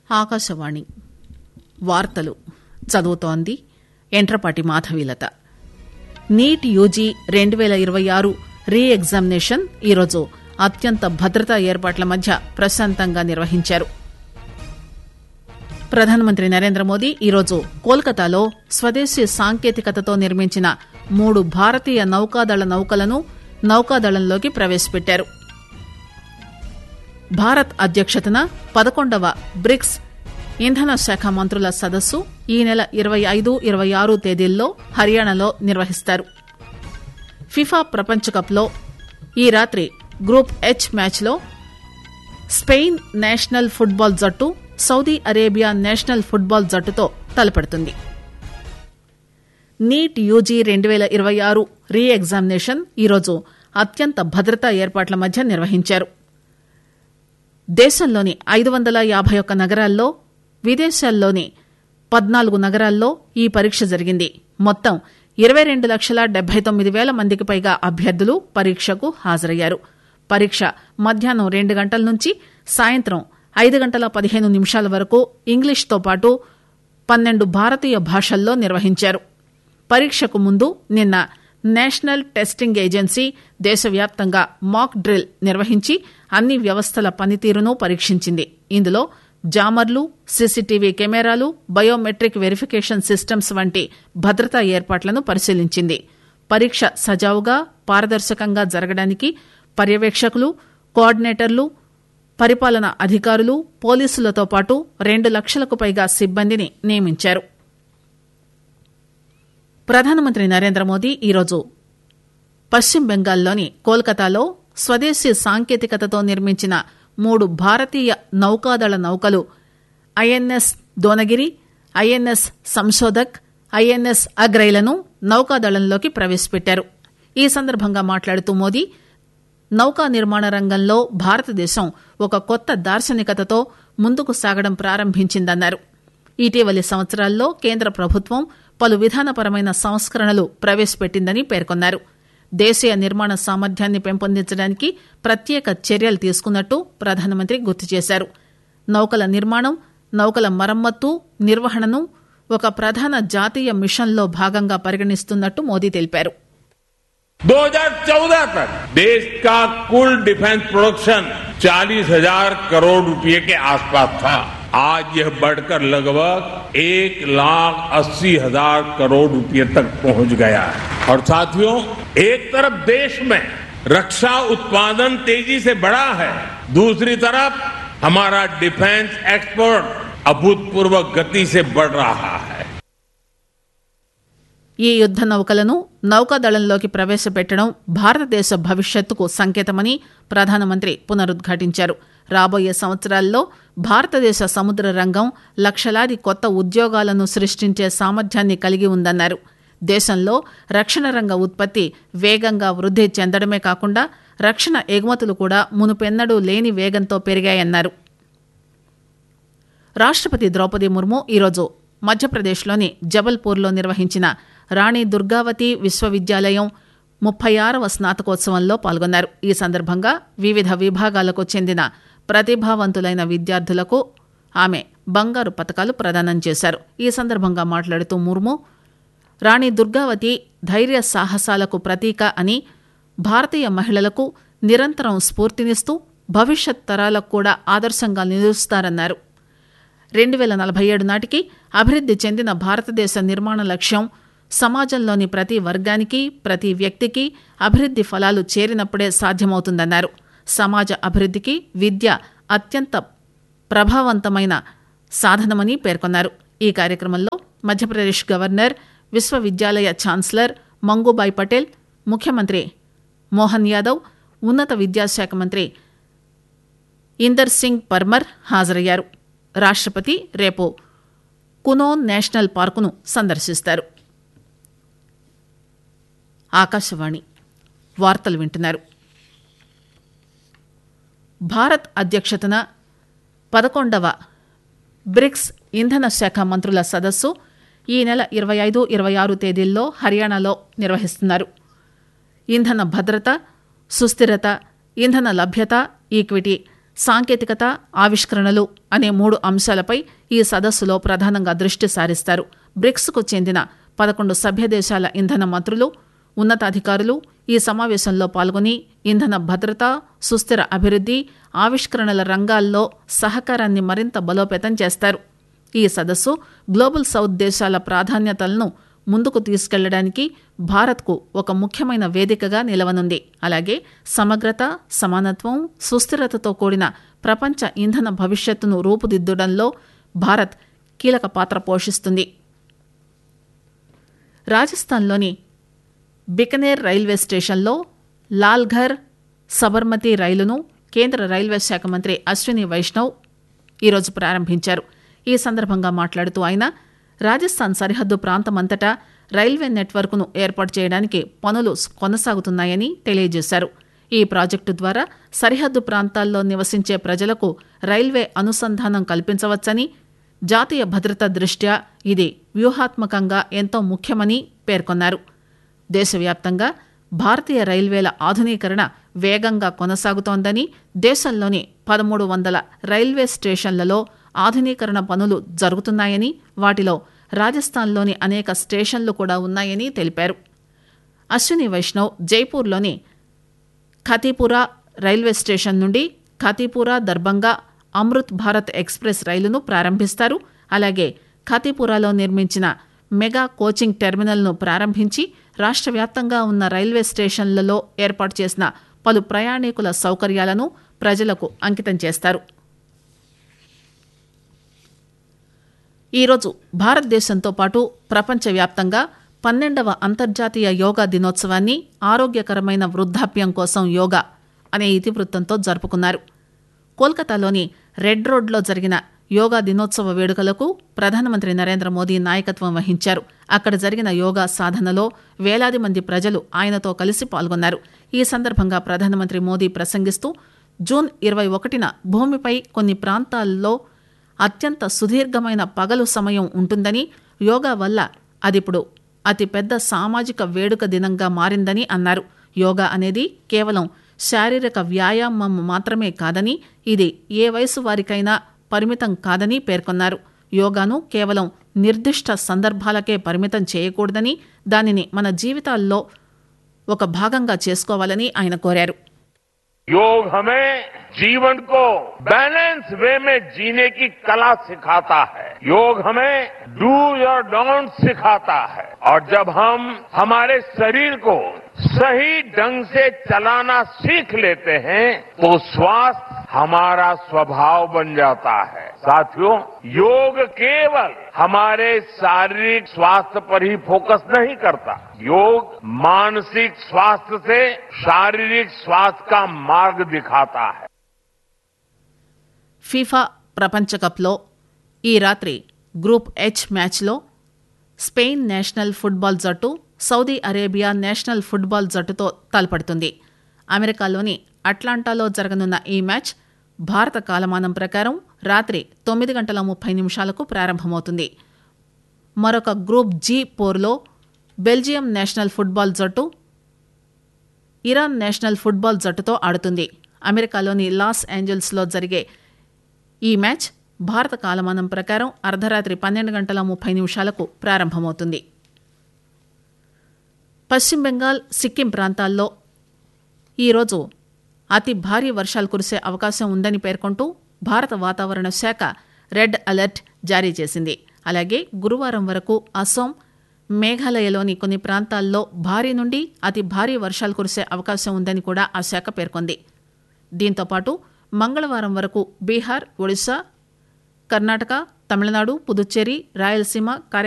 ఆకాశవాణి వార్తలు చదువుతోంది Entrapati Madhavilatha. NEET UG 2026 రీ examination ఈరోజు అత్యంత భద్రతా ఏర్పాట్ల మధ్య ప్రశాంతంగా నిర్వహించారు. ప్రధానమంత్రి నరేంద్ర మోదీ ఈరోజు కోల్కతాలో స్వదేశీ సాంకేతికతతో నిర్మించిన 3 భారతీయ నౌకాదళ నౌకలను నౌకాదళంలోకి ప్రవేశపెట్టారు. భారత్ అధ్యక్షతన 11వ బ్రిక్స్ ఇంధన శాఖ మంత్రుల సదస్సు ఈ నెల 25, 26 తేదీల్లో హర్యానాలో నిర్వహిస్తారు. ఫిఫా ప్రపంచ కప్ లో ఈ రాత్రి గ్రూప్ హెచ్ మ్యాచ్ లో స్పెయిన్ నేషనల్ ఫుట్బాల్ జట్టు సౌదీ అరేబియా నేషనల్ ఫుట్బాల్ జట్టుతో తలపడుతుంది. నీట్ యూజీ 2026 రీ ఎగ్జామినేషన్ ఈరోజు అత్యంత భద్రతా ఏర్పాట్ల మధ్య నిర్వహించారు. దేశంలోని 551 నగరాల్లో, విదేశాల్లోని 14 నగరాల్లో ఈ పరీక్ష జరిగింది. మొత్తం 22,79,000 మందికి పైగా అభ్యర్థులు పరీక్షకు హాజరయ్యారు. పరీక్ష మధ్యాహ్నం 2 గంటల నుంచి సాయంత్రం 5:15 వరకు ఇంగ్లీష్తో పాటు 12 భారతీయ భాషల్లో నిర్వహించారు. పరీక్షకు ముందు నిన్న నేషనల్ టెస్టింగ్ ఏజెన్సీ దేశవ్యాప్తంగా మాక్ డ్రిల్ నిర్వహించి అన్ని వ్యవస్థల పనితీరును పరీక్షించింది. ఇందులో జామర్లు, సీసీటీవీ కెమెరాలు, బయోమెట్రిక్ వెరిఫికేషన్ సిస్టమ్స్ వంటి భద్రతా ఏర్పాట్లను పరిశీలించింది. పరీక్ష సజావుగా, పారదర్శకంగా జరగడానికి పర్యవేక్షకులు, కోఆర్డినేటర్లు, పరిపాలనా అధికారులు, పోలీసులతో పాటు 2 లక్షలకు పైగా సిబ్బందిని నియమించారు. ప్రధానమంత్రి నరేంద్ర మోదీ ఈరోజు పశ్చిమ బెంగాల్లోని కోల్కతాలో స్వదేశీ సాంకేతికతతో నిర్మించిన 3 భారతీయ నౌకాదళ నౌకలు INS Dunagiri, INS Sanshodhak, INS అగ్రైలను నౌకాదళంలోకి ప్రవేశపెట్టారు. ఈ సందర్భంగా మాట్లాడుతూ మోదీ నౌకా నిర్మాణ రంగంలో భారతదేశం ఒక కొత్త దార్శనికతతో ముందుకు సాగడం ప్రారంభించిందన్నారు. ఇటీవలి సంవత్సరాల్లో కేంద్ర ప్రభుత్వం పలు విధానపరమైన సంస్కరణలు ప్రవేశపెట్టిందని పేర్కొన్నారు. దేశీయ నిర్మాణ సామర్థ్యాన్ని పెంపొందించడానికి ప్రత్యేక చర్యలు తీసుకున్నట్టు ప్రధానమంత్రి గుర్తు చేశారు. నౌకల నిర్మాణం, నౌకల మరమ్మత్తు, నిర్వహణను ఒక ప్రధాన జాతీయ మిషన్లో భాగంగా పరిగణిస్తున్నట్టు మోదీ తెలిపారు. 2014 तक देश का कुल डिफेंस प्रोडक्शन 40,000 करोड़ रुपए के आसपास था. आज यह बढ़कर लगभग 1,80,000 करोड़ रुपए तक पहुंच गया है. और साथियों, एक तरफ देश में रक्षा उत्पादन तेजी से बढ़ा है, दूसरी तरफ हमारा डिफेंस एक्सपोर्ट अभूतपूर्व गति से बढ़ रहा है. ఈ యుద్ద నౌకలను నౌకాదళంలోకి ప్రవేశపెట్టడం భారతదేశ భవిష్యత్తుకు సంకేతమని ప్రధానమంత్రి పునరుద్ఘాటించారు. రాబోయే సంవత్సరాల్లో భారతదేశ సముద్ర రంగం లక్షలాది కొత్త ఉద్యోగాలను సృష్టించే సామర్థ్యాన్ని కలిగి ఉందన్నారు. దేశంలో రక్షణ రంగ ఉత్పత్తి వేగంగా వృద్ధి చెందడమే కాకుండా రక్షణ ఎగుమతులు కూడా మునుపెన్నడూ లేని వేగంతో పెరిగాయన్నారు. రాష్టపతి ద్రౌపది ముర్ము ఈరోజు మధ్యప్రదేశ్లోని జబల్పూర్లో నిర్వహించిన రాణి దుర్గావతి విశ్వవిద్యాలయం 36వ స్నాతకోత్సవంలో పాల్గొన్నారు. ఈ సందర్భంగా వివిధ విభాగాలకు చెందిన ప్రతిభావంతులైన విద్యార్థులకు ఆమె బంగారు పతకాలు ప్రదానం చేశారు. ఈ సందర్భంగా మాట్లాడుతూ ముర్ము రాణి దుర్గావతి ధైర్య సాహసాలకు ప్రతీక అని, భారతీయ మహిళలకు నిరంతరం స్ఫూర్తినిస్తూ భవిష్యత్ తరాలకు కూడా ఆదర్శంగా నిలుస్తారన్నారు. 2047 నాటికి అభివృద్ధి చెందిన భారతదేశ నిర్మాణ లక్ష్యం సమాజంలోని ప్రతి వర్గానికి, ప్రతి వ్యక్తికి అభివృద్ధి ఫలాలు చేరినప్పుడే సాధ్యమవుతుందన్నారు. సమాజ అభివృద్ధికి విద్య అత్యంత ప్రభావవంతమైన సాధనమని పేర్కొన్నారు. ఈ కార్యక్రమంలో మధ్యప్రదేశ్ గవర్నర్, విశ్వవిద్యాలయ ఛాన్సలర్ మంగూబాయ్ పటేల్, ముఖ్యమంత్రి మోహన్ యాదవ్, ఉన్నత విద్యాశాఖ మంత్రి ఇందర్ సింగ్ పర్మర్ హాజరయ్యారు. రాష్టపతి రేపు కునోన్ నేషనల్ పార్కును సందర్శిస్తారు. ఆకాశవాణి వార్తలు వింటున్నారు. భారత్ అధ్యక్షతన 11వ బ్రిక్స్ ఇంధన శాఖ మంత్రుల సదస్సు ఈ నెల 25, 26 తేదీల్లో హర్యానాలో నిర్వహిస్తున్నారు. ఇంధన భద్రత, సుస్థిరత, ఇంధన లభ్యత, ఈక్విటీ, సాంకేతికత, ఆవిష్కరణలు అనే 3 అంశాలపై ఈ సదస్సులో ప్రధానంగా దృష్టి సారిస్తారు. బ్రిక్స్కు చెందిన 11 సభ్య దేశాల ఇంధన మంత్రులు, ఉన్నతాధికారులు ఈ సమావేశంలో పాల్గొని ఇంధన భద్రత, సుస్థిర అభివృద్ధి, ఆవిష్కరణల రంగాల్లో సహకారాన్ని మరింత బలోపేతం చేస్తారు. ఈ సదస్సు గ్లోబల్ సౌత్ దేశాల ప్రాధాన్యతలను ముందుకు తీసుకెళ్లడానికి భారత్కు ఒక ముఖ్యమైన వేదికగా నిలవనుంది. అలాగే సమగ్రత, సమానత్వం, సుస్థిరతతో కూడిన ప్రపంచ ఇంధన భవిష్యత్తును రూపుదిద్దడంలో భారత్ కీలక పాత్ర పోషిస్తుంది. రాజస్థాన్లోని బికనేర్ రైల్వే స్టేషన్లో లాల్ఘర్ సబర్మతి రైలును కేంద్ర రైల్వే శాఖ మంత్రి అశ్విని వైష్ణవ్ ఈరోజు ప్రారంభించారు. ఈ సందర్భంగా మాట్లాడుతూ ఆయన రాజస్థాన్ సరిహద్దు ప్రాంతమంతటా రైల్వే నెట్వర్క్ను ఏర్పాటు చేయడానికి పనులు కొనసాగుతున్నాయని తెలియజేశారు. ఈ ప్రాజెక్టు ద్వారా సరిహద్దు ప్రాంతాల్లో నివసించే ప్రజలకు రైల్వే అనుసంధానం కల్పించవచ్చని, జాతీయ భద్రత దృష్ట్యా ఇది వ్యూహాత్మకంగా ఎంతో ముఖ్యమని పేర్కొన్నారు. దేశవ్యాప్తంగా భారతీయ రైల్వేల ఆధునీకరణ వేగంగా కొనసాగుతోందని, దేశంలోని 1300 రైల్వే స్టేషన్లలో ఆధునీకరణ పనులు జరుగుతున్నాయని, వాటిలో రాజస్థాన్లోని అనేక స్టేషన్లు కూడా ఉన్నాయని తెలిపారు. అశ్విని వైష్ణవ్ జైపూర్లోని ఖతీపురా రైల్వే స్టేషన్ నుండి ఖతీపురా దర్బంగా అమృత్ భారత్ ఎక్స్ప్రెస్ రైలును ప్రారంభిస్తారు. అలాగే ఖతీపురాలో నిర్మించిన మెగా కోచింగ్ టెర్మినల్ను ప్రారంభించి రాష్ట్ర వ్యాప్తంగా ఉన్న రైల్వే స్టేషన్లలో ఏర్పాటు చేసిన పలు ప్రయాణికుల సౌకర్యాలను ప్రజలకు అంకితం చేస్తారు. ఈరోజు భారతదేశంతో పాటు ప్రపంచవ్యాప్తంగా 12వ అంతర్జాతీయ యోగా దినోత్సవాన్ని ఆరోగ్యకరమైన వృద్ధాప్యం కోసం యోగా అనే ఇతివృత్తంతో జరుపుకున్నారు. కోల్కతాలోని రెడ్ రోడ్లో జరిగిన యోగా దినోత్సవ వేడుకలకు ప్రధానమంత్రి నరేంద్ర మోదీ నాయకత్వం వహించారు. అక్కడ జరిగిన యోగా సాధనలో వేలాది మంది ప్రజలు ఆయనతో కలిసి పాల్గొన్నారు. ఈ సందర్భంగా ప్రధానమంత్రి మోదీ ప్రసంగిస్తూ జూన్ 21న భూమిపై కొన్ని ప్రాంతాల్లో అత్యంత సుదీర్ఘమైన పగలు సమయం ఉంటుందని, యోగా వల్ల అదిప్పుడు అతిపెద్ద సామాజిక వేడుక దినంగా మారిందని అన్నారు. యోగా అనేది కేవలం శారీరక వ్యాయామం మాత్రమే కాదని, ఇది ఏ వయసు వారికైనా పరిమితం కాదని పేర్కొన్నారు. యోగాను కేవలం నిర్దిష్ట సందర్భాలకే పరిమితం చేయకూడదని, దానిని మన జీవితాల్లో ఒక భాగంగా చేసుకోవాలని ఆయన కోరారు. योग हमें जीवन को बैलेंस वे में जीने की कला सिखाता है. योग हमें डूज और डोंट सिखाता है. और जब हम हमारे शरीर को सही ढंग से चलाना सीख लेते हैं तो स्वास्थ्य हमारा स्वभाव बन जाता है. साथियों, योग केवल हमारे शारीरिक स्वास्थ्य पर ही फोकस नहीं करता. योग मानसिक स्वास्थ्य से शारीरिक स्वास्थ्य का मार्ग दिखाता है. ఫీఫా ప్రపంచ కప్లో ఈ రాత్రి గ్రూప్ హెచ్ మ్యాచ్లో స్పెయిన్ నేషనల్ ఫుట్బాల్ జట్టు సౌదీ అరేబియా నేషనల్ ఫుట్బాల్ జట్టుతో తలపడుతుంది. అమెరికాలోని అట్లాంటాలో జరగనున్న ఈ మ్యాచ్ భారత కాలమానం ప్రకారం రాత్రి 9:30 ప్రారంభమవుతుంది. మరొక group G పోర్లో Belgium national football జట్టు ఇరాన్ నేషనల్ ఫుట్బాల్ జట్టుతో ఆడుతుంది. అమెరికాలోని లాస్ ఏంజల్స్లో జరిగే ఈ మ్యాచ్ భారత కాలమానం ప్రకారం అర్ధరాత్రి 12:30 ప్రారంభమవుతుంది. పశ్చిమ బెంగాల్, సిక్కిం ప్రాంతాల్లో ఈరోజు అతి భారీ వర్షాలు కురిసే అవకాశం ఉందని పేర్కొంటూ భారత వాతావరణ శాఖ రెడ్ అలర్ట్ జారీ చేసింది. అలాగే గురువారం వరకు అసోం, మేఘాలయలోని కొన్ని ప్రాంతాల్లో భారీ నుండి అతి భారీ వర్షాలు కురిసే అవకాశం ఉందని కూడా ఆ శాఖ పేర్కొంది. దీంతోపాటు మంగళవారం వరకు బీహార్, ఒడిశా, కర్ణాటక, తమిళనాడు, పుదుచ్చేరి, రాయలసీమ,